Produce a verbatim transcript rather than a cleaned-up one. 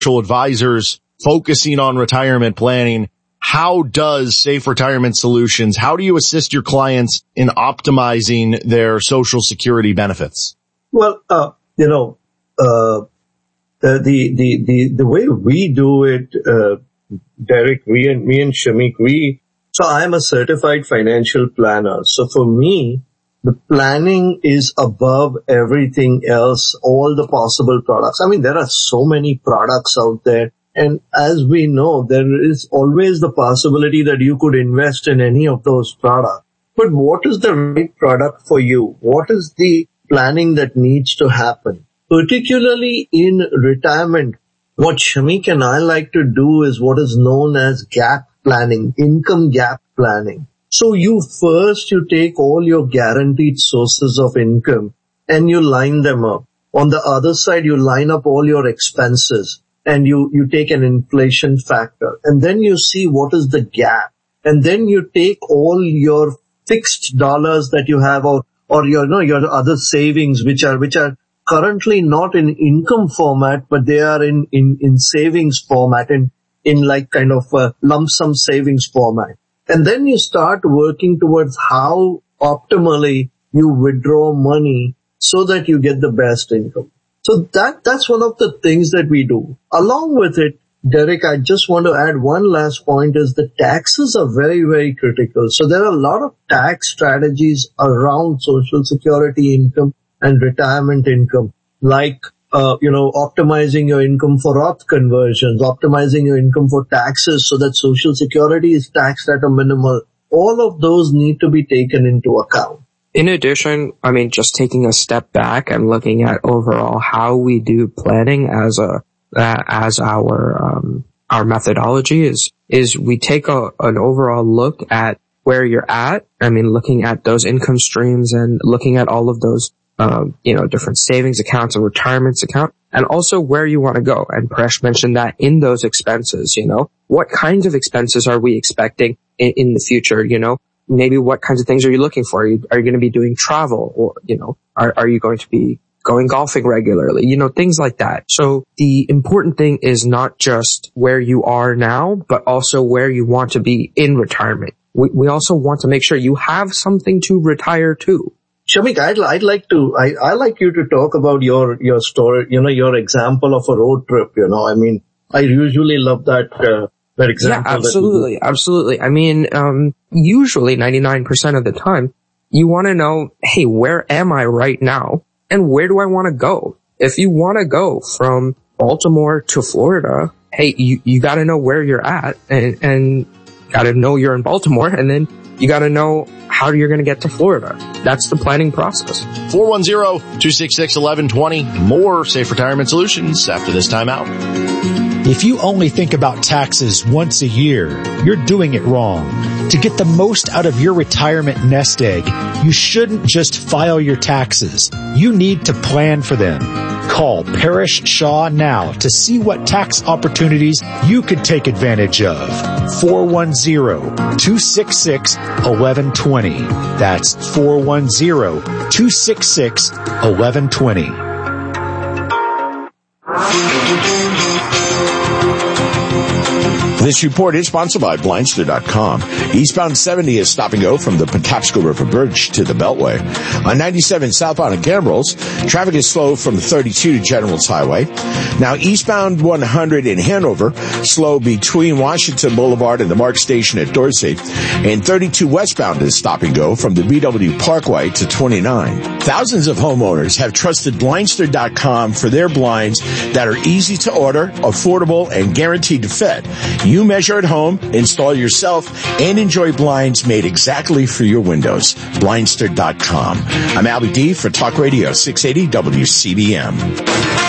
advisors focusing on retirement planning. How does Safe Retirement Solutions, how do you assist your clients in optimizing their Social Security benefits? Well, uh, you know, uh, the, the, the, the way we do it, uh, Derek, we and me and Shamik, we, so I'm a certified financial planner. So for me, the planning is above everything else, all the possible products. I mean, there are so many products out there. And as we know, there is always the possibility that you could invest in any of those products. But what is the right product for you? What is the planning that needs to happen? Particularly in retirement, what Shamik and I like to do is what is known as gap planning, income gap planning. So you first, you take all your guaranteed sources of income and you line them up. On the other side, you line up all your expenses. And you, you take an inflation factor, and then you see what is the gap. And then you take all your fixed dollars that you have, or, or your, no, your other savings, which are, which are currently not in income format, but they are in, in, in savings format, in, in like kind of a lump sum savings format. And then you start working towards how optimally you withdraw money so that you get the best income. So that, that's one of the things that we do. Along with it, Derek, I just want to add one last point is the taxes are very, very critical. So there are a lot of tax strategies around Social Security income and retirement income, like, uh, you know, optimizing your income for Roth conversions, optimizing your income for taxes so that Social Security is taxed at a minimal. All of those need to be taken into account. In addition, I mean, just taking a step back and looking at overall how we do planning as a, uh, as our, um, our methodology is, is we take a, an overall look at where you're at. I mean, looking at those income streams and looking at all of those, um, you know, different savings accounts and retirements account, and also where you want to go. And Paresh mentioned that in those expenses, you know, what kinds of expenses are we expecting in, in the future, you know? Maybe what kinds of things are you looking for? Are you, are you going to be doing travel, or, you know, are, are you going to be going golfing regularly? You know, things like that. So the important thing is not just where you are now, but also where you want to be in retirement. We, we also want to make sure you have something to retire to. Shamik, I'd, I'd like to, I, I like you to talk about your, your story, you know, your example of a road trip, you know, I mean, I usually love that, uh, that example. Yeah, absolutely. Absolutely. I mean, um, usually ninety-nine percent of the time, you want to know, hey, where am I right now? And where do I want to go? If you want to go from Baltimore to Florida, hey, you, you got to know where you're at, and, and got to know you're in Baltimore, and then you got to know how you're going to get to Florida. That's the planning process. four one zero, two six six, one one two zero. More Safe Retirement Solutions after this time out. If you only think about taxes once a year, you're doing it wrong. To get the most out of your retirement nest egg, you shouldn't just file your taxes. You need to plan for them. Call Paresh Shah now to see what tax opportunities you could take advantage of. four one zero, two six six, one one two zero. That's four one zero, two six six, one one two zero. This report is sponsored by Blindster dot com. Eastbound seventy is stop and go from the Patapsco River Bridge to the Beltway. On ninety-seven southbound at Gambrills, traffic is slow from the thirty-two to Generals Highway. Now eastbound one hundred in Hanover, slow between Washington Boulevard and the Mark Station at Dorsey. And thirty-two westbound is stop and go from the B W Parkway to twenty-nine. Thousands of homeowners have trusted Blindster dot com for their blinds that are easy to order, affordable, and guaranteed to fit. You measure at home, install yourself, and enjoy blinds made exactly for your windows. Blindster dot com. I'm Albie D for Talk Radio six eighty W C B M.